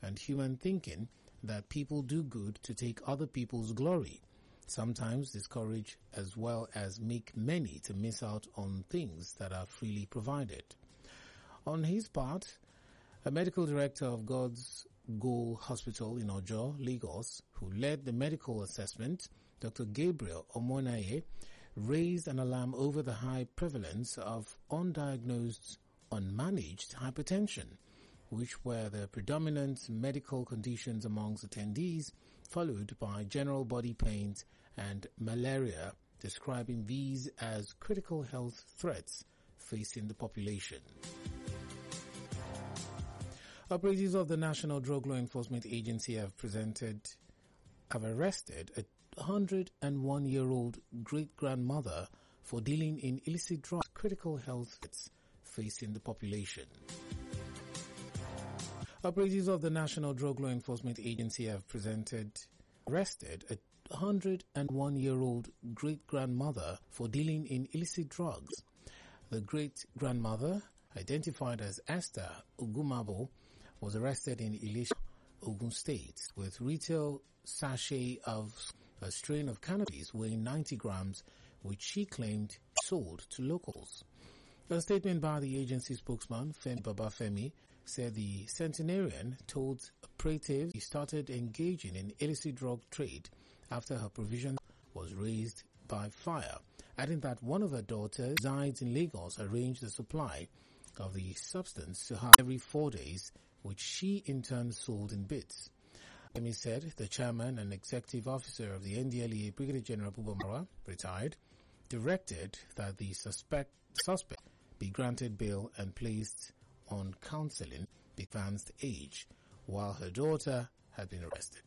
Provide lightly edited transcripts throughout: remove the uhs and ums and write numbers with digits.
and human thinking that people do good to take other people's glory, sometimes discourage as well as make many to miss out on things that are freely provided. On his part, a medical director of God's Goal Hospital in Ojo, Lagos, who led the medical assessment, Dr. Gabriel Omonaye, raised an alarm over the high prevalence of undiagnosed, unmanaged hypertension, which were the predominant medical conditions amongst attendees, followed by general body pains and malaria, describing these as critical health threats facing the population. Operatives of the National Drug Law Enforcement Agency have arrested a 101-year-old great-grandmother for dealing in illicit drugs, critical health threats facing the population. Operatives of the National Drug Law Enforcement Agency have arrested a 101-year-old great-grandmother for dealing in illicit drugs. The great-grandmother, identified as Esther Ogumabo, was arrested in Ilesha, Ogun State, with retail sachet of a strain of cannabis weighing 90 grams, which she claimed sold to locals. A statement by the agency spokesman, Femi Babafemi, said the centenarian told operatives he started engaging in illicit drug trade after her provision was raised by fire, adding that one of her daughters resides in Lagos arranged the supply of the substance to her every 4 days, which she in turn sold in bits. Femi said the chairman and executive officer of the NDLEA, Brigadier General Buba Marwa, retired, directed that the suspect be granted bail and placed on counseling advanced age, while her daughter had been arrested.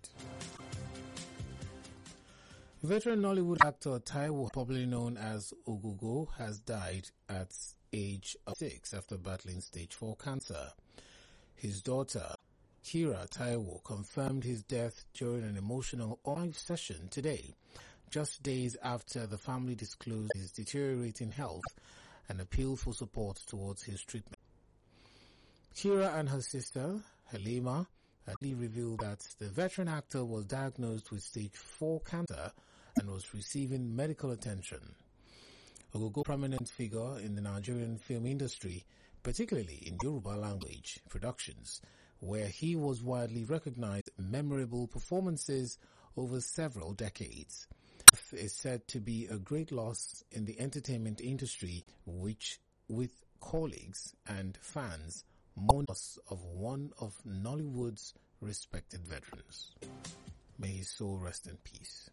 Veteran Nollywood actor Taiwo, popularly known as Ogogo, has died at age of 6 after battling stage 4 cancer. His daughter, Kira Taiwo, confirmed his death during an emotional live session today, just days after the family disclosed his deteriorating health and appealed for support towards his treatment. Kira and her sister, Halima, had revealed that the veteran actor was diagnosed with stage 4 cancer and was receiving medical attention. Ogogo, prominent figure in the Nigerian film industry, particularly in Yoruba language productions, where he was widely recognized for memorable performances over several decades. It is said to be a great loss in the entertainment industry, which, with colleagues and fans, mourn the loss of one of Nollywood's respected veterans. May his soul rest in peace.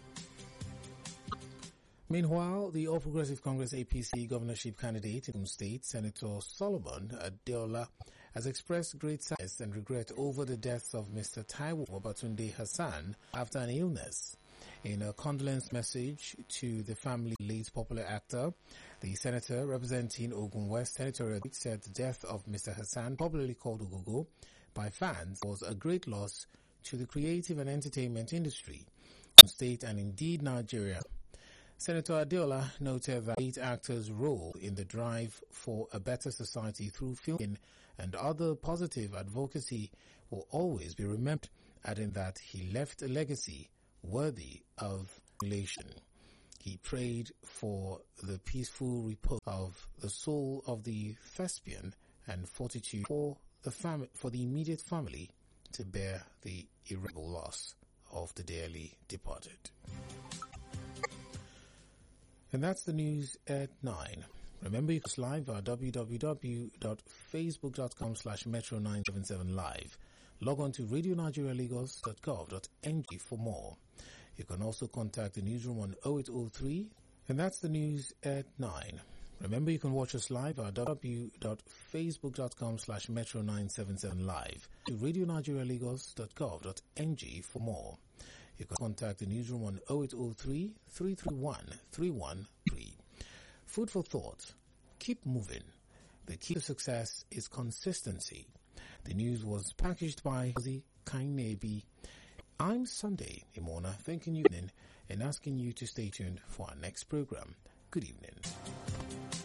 Meanwhile, the All Progressive Congress APC governorship candidate in Ogun State, Senator Solomon Adeola, has expressed great sadness and regret over the death of Mr. Taiwo Babatunde Hassan after an illness. In a condolence message to the family of the late popular actor, the senator representing Ogun West Senatorial said the death of Mr. Hassan, popularly called Ogogo, by fans was a great loss to the creative and entertainment industry, Ogun State and indeed Nigeria. Senator Adeola noted that 8 actors' role in the drive for a better society through filming and other positive advocacy will always be remembered, adding that he left a legacy worthy of emulation. He prayed for the peaceful repose of the soul of the thespian and fortitude for the immediate family to bear the irreparable loss of the dearly departed. And that's the news at 9. Remember, you can live at www.facebook.com/metro977live. Log on to radionigerialagos.gov.ng for more. You can also contact the newsroom on 0803. And that's the news at 9. Remember, you can watch us live at www.facebook.com/metro977live. To radionigerialagos.gov.ng for more. You can contact the newsroom on 0803 331 313. Food for thought. Keep moving. The key to success is consistency. The news was packaged by Ozzy Kainebi. I'm Sunday Imona, thanking you and asking you to stay tuned for our next program. Good evening.